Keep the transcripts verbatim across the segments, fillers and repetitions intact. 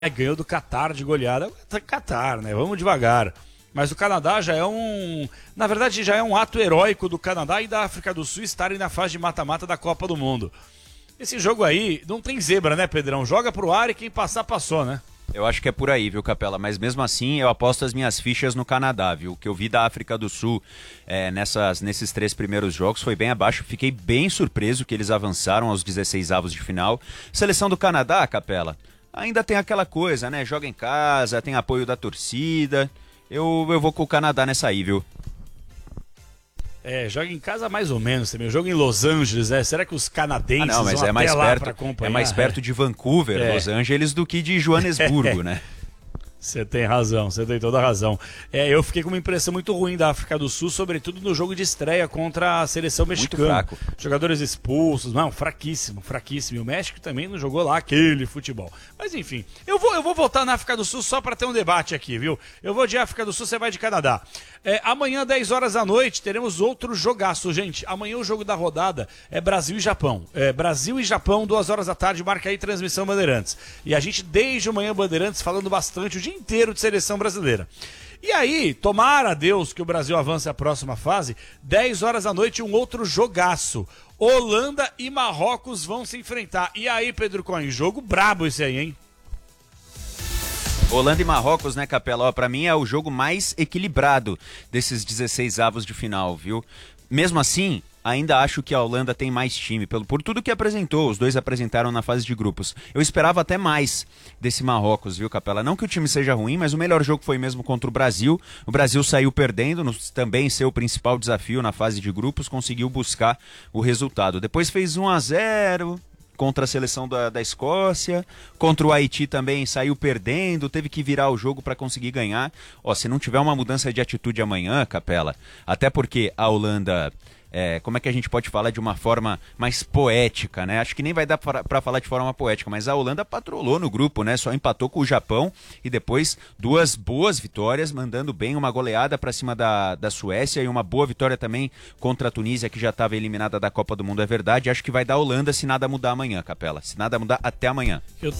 É, ganhou do Catar de goleada. Catar, né? Vamos devagar. Mas o Canadá já é um... Na verdade, já é um ato heróico do Canadá e da África do Sul estarem na fase de mata-mata da Copa do Mundo. Esse jogo aí não tem zebra, né, Pedrão? Joga pro ar e quem passar, passou, né? Eu acho que é por aí, viu, Capela? Mas mesmo assim, eu aposto as minhas fichas no Canadá, viu? O que eu vi da África do Sul é, nessas, nesses três primeiros jogos foi bem abaixo. Fiquei bem surpreso que eles avançaram aos dezesseis avos de final. Seleção do Canadá, Capela, ainda tem aquela coisa, né? Joga em casa, tem apoio da torcida. Eu, eu vou com o Canadá nessa aí, viu? É, joga em casa mais ou menos também. Joga em Los Angeles, né? Será que os canadenses ah, não, mas vão é mais até lá perto, pra acompanhar? É mais perto de Vancouver, é. Los Angeles, do que de Joanesburgo, né? Você tem razão, você tem toda a razão. É, eu fiquei com uma impressão muito ruim da África do Sul, sobretudo no jogo de estreia contra a seleção mexicana. Muito fraco. Jogadores expulsos, não, fraquíssimo, fraquíssimo. E o México também não jogou lá aquele futebol. Mas enfim, eu vou, eu vou voltar na África do Sul só para ter um debate aqui, viu? Eu vou de África do Sul, você vai de Canadá. É, amanhã, dez horas da noite, teremos outro jogaço, gente. Amanhã o jogo da rodada é Brasil e Japão. É, Brasil e Japão, duas horas da tarde, marca aí transmissão Bandeirantes. E a gente, desde o manhã Bandeirantes, falando bastante o dia inteiro de seleção brasileira. E aí, tomara a Deus que o Brasil avance à próxima fase, dez horas da noite, um outro jogaço. Holanda e Marrocos vão se enfrentar. E aí, Pedro Cohen, jogo brabo esse aí, hein? Holanda e Marrocos, né, Capela? Ó, pra mim é o jogo mais equilibrado desses dezesseis avos de final, viu? Mesmo assim, ainda acho que a Holanda tem mais time, pelo, por tudo que apresentou, os dois apresentaram na fase de grupos. Eu esperava até mais desse Marrocos, viu, Capela? Não que o time seja ruim, mas o melhor jogo foi mesmo contra o Brasil. O Brasil saiu perdendo, no, também seu principal desafio na fase de grupos, conseguiu buscar o resultado. Depois fez um a zero... contra a seleção da, da Escócia, contra o Haiti também saiu perdendo, teve que virar o jogo para conseguir ganhar. Ó, se não tiver uma mudança de atitude amanhã, Capela, até porque a Holanda, é, como é que a gente pode falar de uma forma mais poética, né? Acho que nem vai dar para falar de forma poética, mas a Holanda patrolou no grupo, né? Só empatou com o Japão e depois duas boas vitórias, mandando bem uma goleada para cima da, da Suécia e uma boa vitória também contra a Tunísia, que já estava eliminada da Copa do Mundo, é verdade. Acho que vai dar a Holanda se nada mudar amanhã, Capela. Se nada mudar até amanhã. Eu...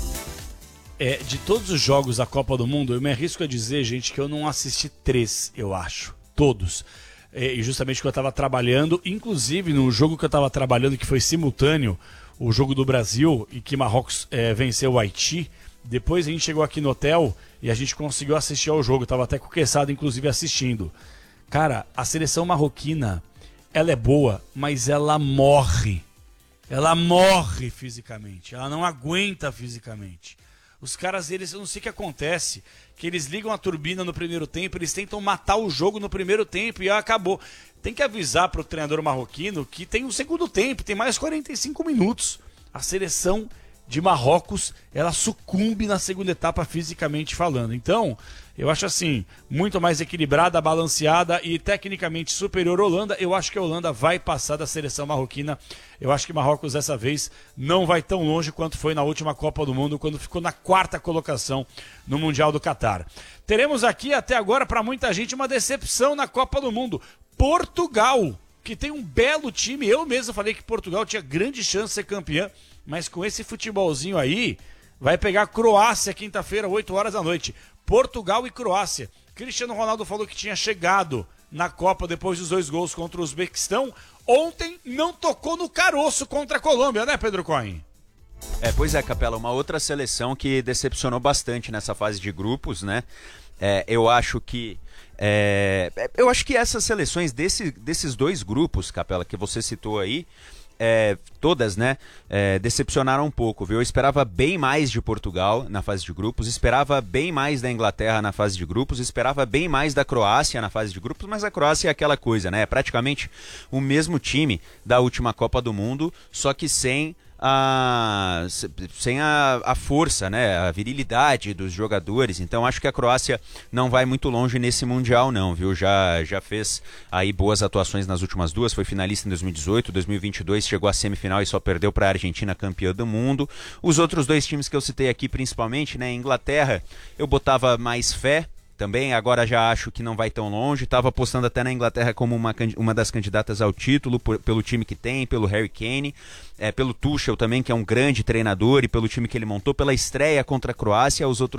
É, de todos os jogos da Copa do Mundo, eu me arrisco a dizer, gente, que eu não assisti três, eu acho. Todos. E justamente que eu estava trabalhando, inclusive no jogo que eu estava trabalhando, que foi simultâneo, o jogo do Brasil, e que Marrocos é, venceu o Haiti, depois a gente chegou aqui no hotel e a gente conseguiu assistir ao jogo, eu estava até com o Quesada, inclusive, assistindo. Cara, a seleção marroquina, ela é boa, mas ela morre. Ela morre fisicamente, ela não aguenta fisicamente. Os caras, eles, eu não sei o que acontece, que eles ligam a turbina no primeiro tempo, eles tentam matar o jogo no primeiro tempo e acabou. Tem que avisar para o treinador marroquino que tem um segundo tempo, tem mais quarenta e cinco minutos. A seleção de Marrocos, ela sucumbe na segunda etapa fisicamente falando. Então, eu acho assim, muito mais equilibrada, balanceada e tecnicamente superior à Holanda. Eu acho que a Holanda vai passar da seleção marroquina. Eu acho que Marrocos dessa vez não vai tão longe quanto foi na última Copa do Mundo, quando ficou na quarta colocação no Mundial do Catar. Teremos aqui até agora para muita gente uma decepção na Copa do Mundo. Portugal, que tem um belo time. Eu mesmo falei que Portugal tinha grande chance de ser campeã, mas com esse futebolzinho aí, vai pegar a Croácia quinta-feira, oito horas da noite. Portugal e Croácia. Cristiano Ronaldo falou que tinha chegado na Copa depois dos dois gols contra o Uzbequistão. Ontem não tocou no caroço contra a Colômbia, né, Pedro Cohen? É, pois é, Capela, uma outra seleção que decepcionou bastante nessa fase de grupos, né? É, eu acho que é, eu acho que essas seleções desse, desses dois grupos, Capela, que você citou aí, É, todas, né, é, decepcionaram um pouco, viu? Eu esperava bem mais de Portugal na fase de grupos, esperava bem mais da Inglaterra na fase de grupos, esperava bem mais da Croácia na fase de grupos, mas a Croácia é aquela coisa, né? É praticamente o mesmo time da última Copa do Mundo, só que sem a, sem a, a força, né, a virilidade dos jogadores. Então acho que a Croácia não vai muito longe nesse Mundial não, viu? Já, já fez aí boas atuações nas últimas duas, foi finalista em dois mil e dezoito, dois mil e vinte e dois chegou à semifinal e só perdeu para a Argentina, campeã do mundo. Os outros dois times que eu citei aqui principalmente, né, Inglaterra, eu botava mais fé também, agora já acho que não vai tão longe. Estava apostando até na Inglaterra como uma, uma das candidatas ao título, por, pelo time que tem, pelo Harry Kane, é, pelo Tuchel também, que é um grande treinador, e pelo time que ele montou, pela estreia contra a Croácia. Os outros